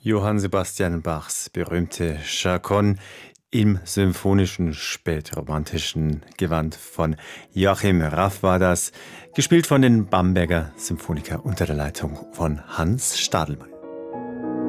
Johann Sebastian Bachs berühmte Chaconne im symphonischen spätromantischen Gewand von Joachim Raff war das, gespielt von den Bamberger Symphoniker unter der Leitung von Hans Stadelmeier.